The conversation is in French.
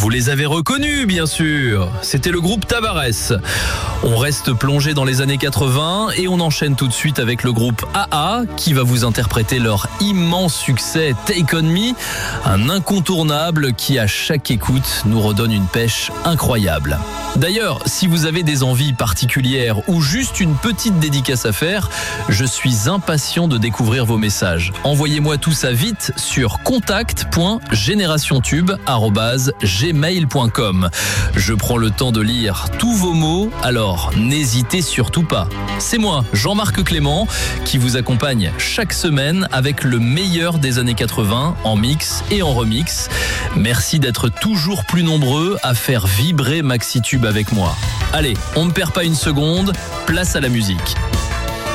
Vous les avez reconnus, bien sûr. C'était le groupe Tavares. On reste plongé dans les années 80 et on enchaîne tout de suite avec le groupe AA qui va vous interpréter leur immense succès Take On Me, un incontournable qui à chaque écoute nous redonne une pêche incroyable. D'ailleurs, si vous avez des envies particulières ou juste une petite dédicace à faire, je suis impatient de découvrir vos messages. Envoyez-moi tout ça vite sur contact.generationtube@gmail.com. Je prends le temps de lire tous vos mots, alors n'hésitez surtout pas. C'est moi, Jean-Marc Clément, qui vous accompagne chaque semaine avec le meilleur des années 80 en mix et en remix. Merci d'être toujours plus nombreux à faire vibrer Maxi Tube avec moi. Allez, on ne perd pas une seconde, place à la musique.